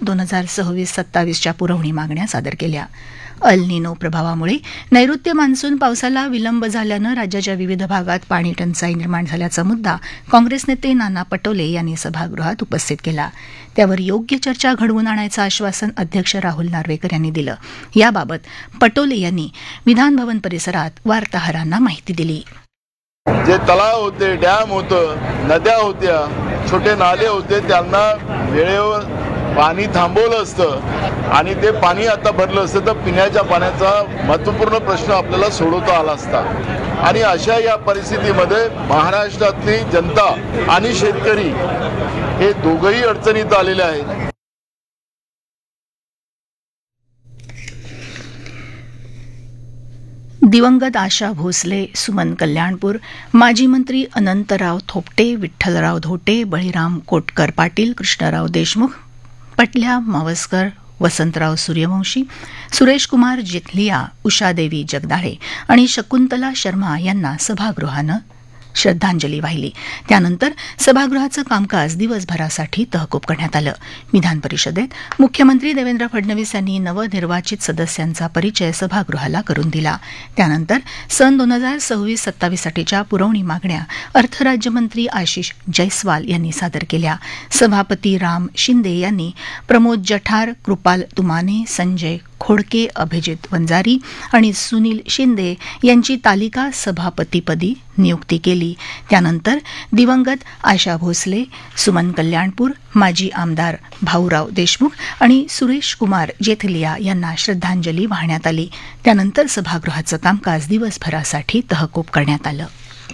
2026-27च्या पुरवणी मागण्या सादर केल्या. अल निनो प्रभावामुळे नैऋत्य मान्सून पावसाला विलंब झाल्यानं राज्याच्या विविध भागात पाणी टंचाई निर्माण झाल्याचा मुद्दा काँग्रेस नेते नाना पटोले यांनी सभागृहात उपस्थित केला. त्यावर योग्य चर्चा घडवून आणायचं आश्वासन अध्यक्ष राहुल नार्वेकर यांनी दिलं. याबाबत पटोले यांनी विधानभवन परिसरात वार्ताहरांना माहिती दिली. जे तलाव होते, डॅम होतं, नद्या होत्या, छोटे नाले होते, त्यांना वेळेवर पाणी थांबवलं असतं आणि ते पाणी आता भरलं असतं तर पिण्याच्या पाण्याचा महत्त्वपूर्ण प्रश्न आपल्याला सोडवता आला असता. आणि अशा या परिस्थितीमध्ये महाराष्ट्रातली जनता आणि शेतकरी हे दोघंही अडचणीत आलेले आहेत. दिवंगत आशा भोसले, सुमन कल्याणपूर, माजी मंत्री अनंतराव थोपटे, विठ्ठलराव धोटे, बळीराम कोटकर पाटील, कृष्णराव देशमुख, पटल्या मावसकर, वसंतराव सूर्यवंशी, सुरेश कुमार जेथलिया, उषादेवी जगदाळे आणि शकुंतला शर्मा यांना सभागृहानं श्रद्धांजली वाहिली. त्यानंतर सभागृहाचं कामकाज दिवसभरासाठी तहकूब करण्यात आलं. विधान परिषदेत मुख्यमंत्री देवेंद्र फडणवीस यांनी नवनिर्वाचित सदस्यांचा परिचय सभागृहाला करून दिला. त्यानंतर सन 2026-27साठीच्या पुरवणी मागण्या अर्थराज्यमंत्री आशिष जयस्वाल यांनी सादर केल्या. सभापती राम शिंदे यांनी प्रमोद जठार, कृपाल तुमाने, संजय खोडके, अभिजित वंजारी आणि सुनील शिंदे यांची तालिका सभापतीपदी नियुक्ती केली. त्यानंतर दिवंगत आशा भोसले, सुमन कल्याणपूर, माजी आमदार भाऊराव देशमुख आणि सुरेश कुमार जेथलिया यांना श्रद्धांजली वाहण्यात आली. त्यानंतर सभागृहाचं कामकाज दिवसभरासाठी तहकूब करण्यात आलं.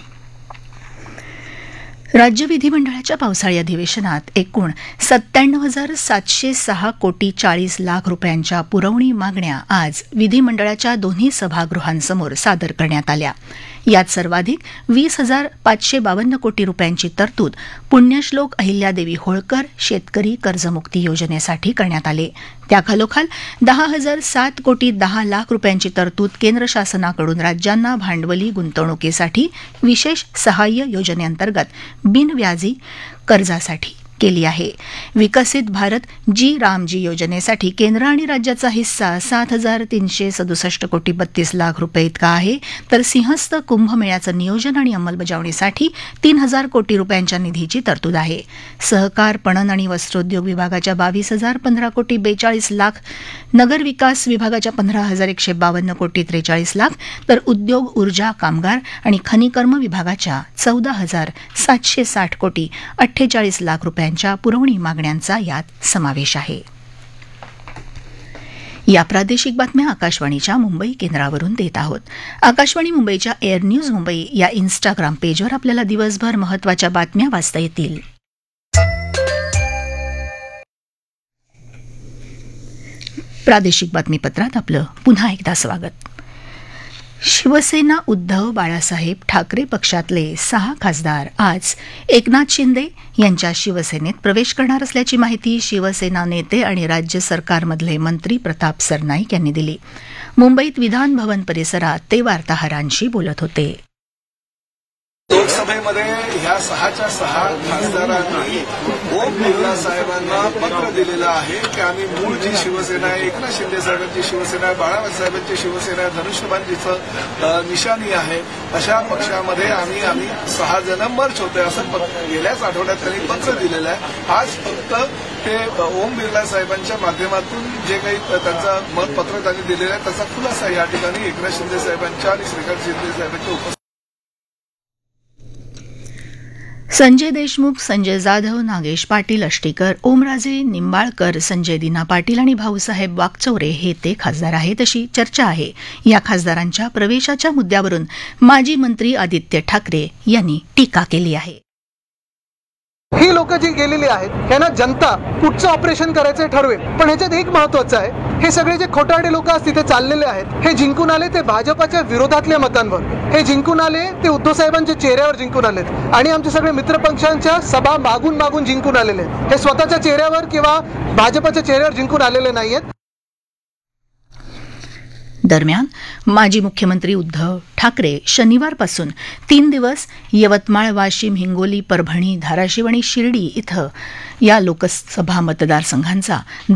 राज्य विधिमंडळाच्या पावसाळी अधिवेशनात एकूण 97,706 कोटी 40 लाख रुपयांच्या पुरवणी मागण्या आज विधिमंडळाच्या दोन्ही सभागृहांसमोर सादर करण्यात आल्या. यात सर्वाधिक 20,552 कोटी रुपयांची तरतूद पुण्यश्लोक अहिल्यादेवी होळकर शेतकरी कर्जमुक्ती योजनेसाठी करण्यात आले. त्याखालोखाल 10,007 कोटी 10 लाख रुपयांची तरतूद केंद्र शासनाकडून राज्यांना भांडवली गुंतवणुकीसाठी विशेष सहाय्य योजनेअंतर्गत बिनव्याजी कर्जासाठी केली आहे. विकसित भारत जी रामजी योजनेसाठी केंद्र आणि राज्याचा हिस्सा 7,367 कोटी 32 लाख रुपये इतका आहे, तर सिंहस्थ कुंभमेळ्याचं नियोजन आणि अंमलबजावणीसाठी 3,000 कोटी रुपयांच्या निधीची तरतूद आहे. सहकार, पणन आणि वस्त्रोद्योग विभागाच्या 22,015 कोटी 42 लाख, नगर विकास विभागाच्या 15,152 कोटी 43 लाख, तर उद्योग, ऊर्जा, कामगार आणि खनिकर्म विभागाच्या 14,760 कोटी 48 लाख रुपयांच्या पुरवणी मागण्यांचा यात समावेश आहे. या प्रादेशिक बातम्या आकाशवाणीच्या मुंबई केंद्रावरून देत आहोत. आकाशवाणी मुंबईच्या एअर न्यूज मुंबई या इन्स्टाग्राम पेजवर आपल्याला दिवसभर महत्त्वाच्या बातम्या वाचता येतील. प्रादेशिक बातमीपत्रात आपलं पुन्हा एकदा स्वागत. शिवसेना उद्धव बाळासाहेब ठाकरे पक्षातले 6 खासदार आज एकनाथ शिंदे यांच्या शिवसेनेत प्रवेश करणार असल्याची माहिती शिवसेना नेते आणि राज्य सरकारमधले मंत्री प्रताप सरनाईक यांनी दिली. मुंबईत विधान भवन परिसरात ते वार्ताहरांशी बोलत होते. लोकसभेमध्ये ह्या 6च्या 6 खासदारांनी ओम बिर्ला साहेबांना पत्र दिलेलं आहे की आम्ही मूळ जी शिवसेना आहे, एकनाथ शिंदे साहेबांची शिवसेना आहे, बाळासाहेब साहेबांची शिवसेना आहे, धनुष्यबाणजीचं निशाणी आहे, अशा पक्षामध्ये आम्ही 6 जण मर्ज होतोय असं गेल्याच आठवड्यात त्यांनी पत्र दिलेलं आहे. आज फक्त ते ओम बिर्ला साहेबांच्या माध्यमातून जे काही त्यांचं मतपत्र त्यांनी दिलेलं आहे त्याचा खुलासा या ठिकाणी एकनाथ शिंदे साहेबांच्या आणि श्रीकांत शिंदे साहेबांच्या उपस्थितीत. संजय देशमुख, संजय जाधव, नागेश पाटील अष्टीकर, ओमराजे निंबाळकर, संजय दिना पाटील आणि भाऊसाहेब वाकचौरे हे ते खासदार आहेत अशी चर्चा आहे. या खासदारांच्या प्रवेशाच्या मुद्द्यावरून माजी मंत्री आदित्य ठाकरे यांनी टीका केली आहे. ही लोक जी गेलेली आहेत त्यांना जनता कुठचं ऑपरेशन करायचं ठरवेल. पण ह्याच्यात एक महत्वाचं आहे, हे सगळे जे खोटारडे लोक आज तिथे चाललेले आहेत हे जिंकून आले ते भाजपाच्या विरोधातल्या मतांवर, हे जिंकून आले ते उद्धव साहेबांच्या चेहऱ्यावर जिंकून आलेत आणि आमचे सगळे मित्रपक्षांच्या सभा मागून मागून जिंकून आलेले आहेत. हे स्वतःच्या चेहऱ्यावर किंवा भाजपाच्या चेहऱ्यावर जिंकून आलेले नाहीयेत. दरम्यान माजी मुख्यमंत्री उद्धव ठाकरे शनिवारपासून 3 दिवस यवतमाळ, वाशिम, हिंगोली, परभणी, धाराशिव आणि शिर्डी इथं या लोकसभा मतदारसंघांचा